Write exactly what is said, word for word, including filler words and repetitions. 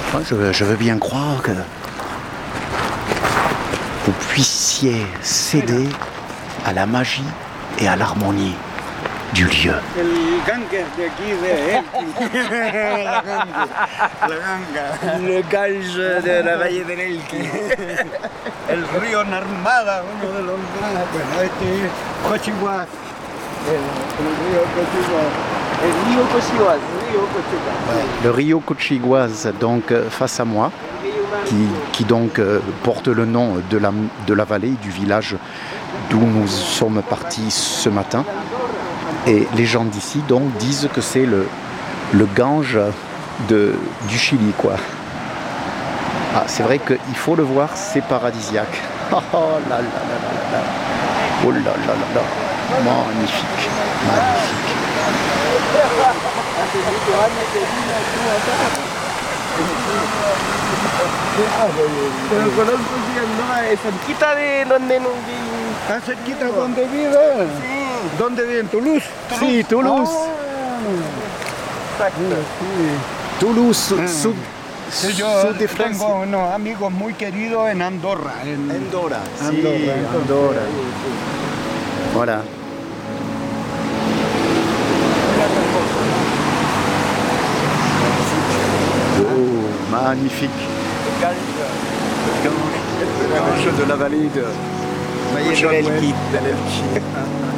Moi, je, je veux bien croire que vous puissiez céder à la magie et à l'harmonie du lieu. El gangue de aquí de Elqui. La gangue. La ganga. Le gange de la Valle del Elqui. El río Narmada, uno de los más. Bueno, este es Cochihuas. El, el río Cochihuas. El río Cochihuas. El río Cochihuas. Le Rio Cochiguaz, donc face à moi, qui, qui donc euh, porte le nom de la, de la vallée, du village d'où nous sommes partis ce matin. Et les gens d'ici donc disent que c'est le, le Gange de, du Chili, quoi. Ah, c'est vrai qu'il faut le voir, c'est paradisiaque. Oh là là là là là. Oh là là là là. Magnifique, magnifique. Pero conozco si andaba cerquita de donde nos vi. ¿Está cerquita donde vive? Sí. ¿Dónde vive? ¿En Toulouse? Sí, Toulouse. Exacto. Toulouse, Ah. sud, Sí, yo sud de Francia. tengo unos amigos muy queridos en Andorra. En Andorra, Andorra, sí, entonces. Andorra. Voilà. Oh, magnifique. Le Gange de la vallée de Valle del Elqui. de l'Elqui.